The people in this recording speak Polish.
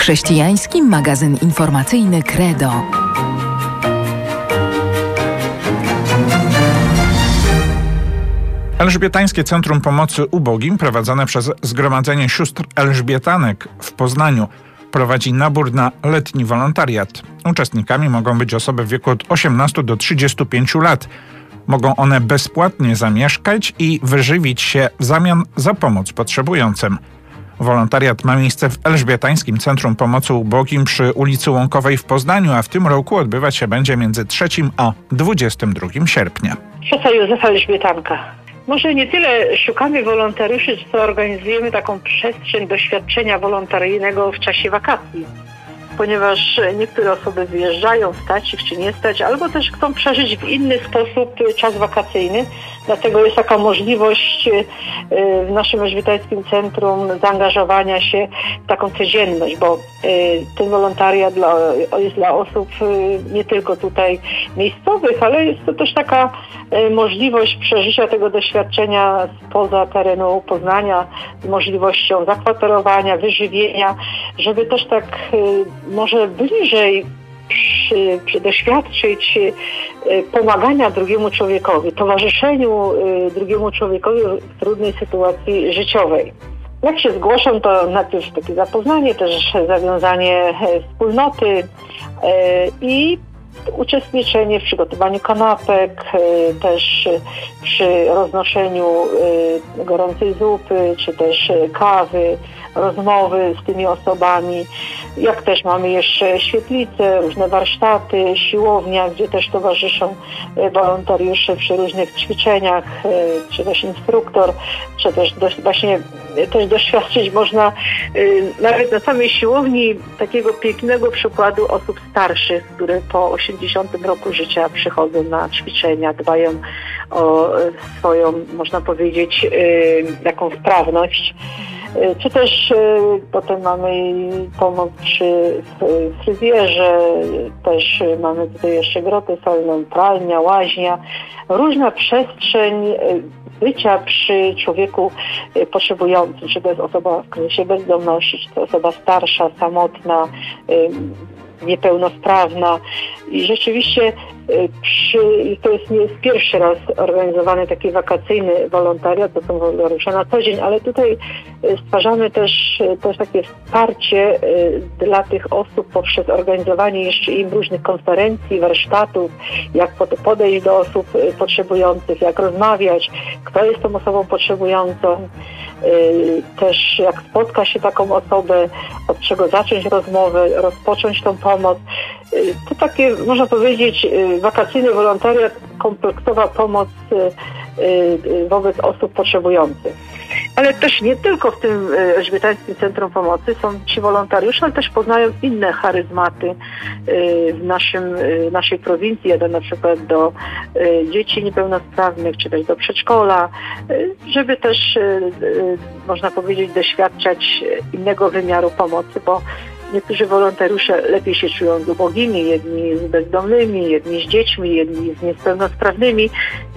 Chrześcijański magazyn informacyjny Credo. Elżbietańskie Centrum Pomocy Ubogim, prowadzone przez Zgromadzenie Sióstr Elżbietanek w Poznaniu, prowadzi nabór na letni wolontariat. Uczestnikami mogą być osoby w wieku od 18 do 35 lat. Mogą one bezpłatnie zamieszkać i wyżywić się w zamian za pomoc potrzebującym. Wolontariat ma miejsce w Elżbietańskim Centrum Pomocy Ubogim przy ulicy Łąkowej w Poznaniu, a w tym roku odbywać się będzie między 3 a 22 sierpnia. Siostra Józefa Elżbietanka. Może nie tyle szukamy wolontariuszy, co organizujemy taką przestrzeń doświadczenia wolontaryjnego w czasie wakacji. Ponieważ niektóre osoby wyjeżdżają, stać ich czy nie stać, albo też chcą przeżyć w inny sposób czas wakacyjny. Dlatego jest taka możliwość w naszym elżbietańskim centrum zaangażowania się w taką codzienność, bo ten wolontariat jest dla osób nie tylko tutaj miejscowych, ale jest to też taka możliwość przeżycia tego doświadczenia spoza terenu Poznania, z możliwością zakwaterowania, wyżywienia, żeby też tak może bliżej doświadczyć pomagania drugiemu człowiekowi, towarzyszeniu drugiemu człowiekowi w trudnej sytuacji życiowej. Jak się zgłoszą, to najpierw takie zapoznanie, też zawiązanie wspólnoty i uczestniczenie w przygotowaniu kanapek, też przy roznoszeniu gorącej zupy, czy też kawy, rozmowy z tymi osobami. Jak też mamy jeszcze świetlice, różne warsztaty, siłownia, gdzie też towarzyszą wolontariusze przy różnych ćwiczeniach, czy też instruktor, czy też właśnie też doświadczyć można nawet na samej siłowni takiego pięknego przykładu osób starszych, które po 80 roku życia przychodzą na ćwiczenia, dbają o swoją, można powiedzieć, taką sprawność. Czy też potem mamy pomoc przy fryzjerze, też mamy tutaj jeszcze grotę solną, pralnia, łaźnia, różna przestrzeń bycia przy człowieku potrzebującym, czy to jest osoba w kryzysie bezdomności, czy to osoba starsza, samotna, niepełnosprawna. I rzeczywiście to nie jest pierwszy raz organizowany taki wakacyjny wolontariat, to są wolontariusze na co dzień, ale tutaj stwarzamy też takie wsparcie dla tych osób poprzez organizowanie jeszcze im różnych konferencji, warsztatów, jak podejść do osób potrzebujących, jak rozmawiać, kto jest tą osobą potrzebującą, też jak spotka się taką osobę, od czego zacząć rozmowę, rozpocząć tą pomoc. To takie, można powiedzieć, wakacyjny wolontariat, kompleksowa pomoc wobec osób potrzebujących. Ale też nie tylko w tym Elżbietańskim Centrum Pomocy są ci wolontariusze, ale też poznają inne charyzmaty w naszej prowincji. Jadę na przykład do dzieci niepełnosprawnych, czy też do przedszkola, żeby też, można powiedzieć, doświadczać innego wymiaru pomocy, bo niektórzy wolontariusze lepiej się czują z ubogimi, jedni z bezdomnymi, jedni z dziećmi, jedni z niepełnosprawnymi.